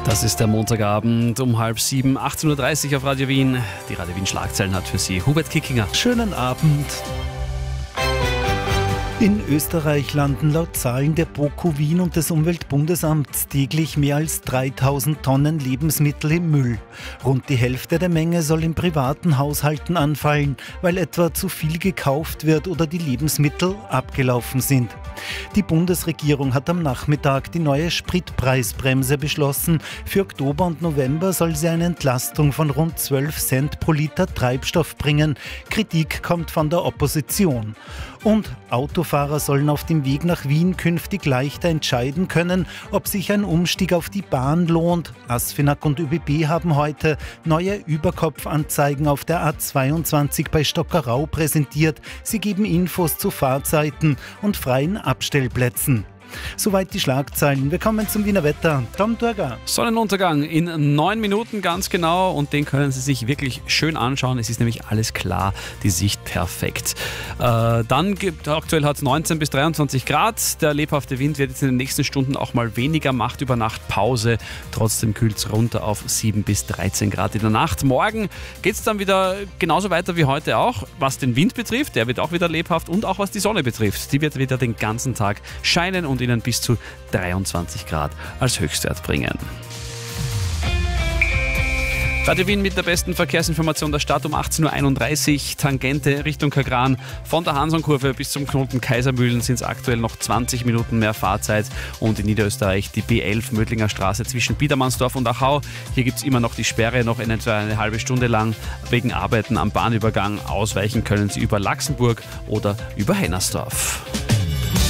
Das ist der Montagabend um 6:30, 18:30 Uhr auf Radio Wien. Die Radio Wien Schlagzeilen hat für Sie Hubert Kickinger. Schönen Abend. In Österreich landen laut Zahlen der BOKU Wien und des Umweltbundesamts täglich mehr als 3000 Tonnen Lebensmittel im Müll. Rund die Hälfte der Menge soll in privaten Haushalten anfallen, weil etwa zu viel gekauft wird oder die Lebensmittel abgelaufen sind. Die Bundesregierung hat am Nachmittag die neue Spritpreisbremse beschlossen. Für Oktober und November soll sie eine Entlastung von rund 12 Cent pro Liter Treibstoff bringen. Kritik kommt von der Opposition. Und Autofahrer sollen auf dem Weg nach Wien künftig leichter entscheiden können, ob sich ein Umstieg auf die Bahn lohnt. ASFINAG und ÖBB haben heute neue Überkopfanzeigen auf der A22 bei Stockerau präsentiert. Sie geben Infos zu Fahrzeiten und freien Abstellplätzen. Soweit die Schlagzeilen. Wir kommen zum Wiener Wetter. Tom Turger. Sonnenuntergang in 9 Minuten ganz genau und den können Sie sich wirklich schön anschauen. Es ist nämlich alles klar, die Sicht perfekt. Aktuell hat es 19 bis 23 Grad. Der lebhafte Wind wird jetzt in den nächsten Stunden auch mal weniger, macht über Nacht Pause. Trotzdem kühlt es runter auf 7 bis 13 Grad in der Nacht. Morgen geht es dann wieder genauso weiter wie heute auch. Was den Wind betrifft, der wird auch wieder lebhaft und auch was die Sonne betrifft. Die wird wieder den ganzen Tag scheinen und Ihnen bis zu 23 Grad als Höchstwert bringen. Radio Wien mit der besten Verkehrsinformation der Stadt um 18:31 Uhr. Tangente Richtung Kagran. Von der Hansonkurve bis zum Knoten Kaisermühlen sind es aktuell noch 20 Minuten mehr Fahrzeit. Und in Niederösterreich die B11 Mödlinger Straße zwischen Biedermannsdorf und Achau. Hier gibt es immer noch die Sperre, noch in etwa eine halbe Stunde lang. Wegen Arbeiten am Bahnübergang. Ausweichen können Sie über Laxenburg oder über Hennersdorf.